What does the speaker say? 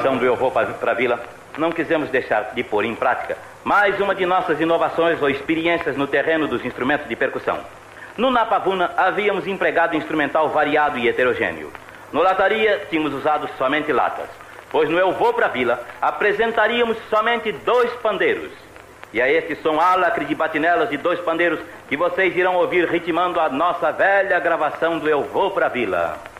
gravação do Eu Vou Pra Vila, não quisemos deixar de pôr em prática mais uma de nossas inovações ou experiências no terreno dos instrumentos de percussão. No Napavuna havíamos empregado instrumental variado e heterogêneo. No Lataria tínhamos usado somente latas, pois no Eu Vou Pra Vila apresentaríamos somente 2 pandeiros. E é este som álacre de batinelas de 2 pandeiros que vocês irão ouvir ritmando a nossa velha gravação do Eu Vou Pra Vila.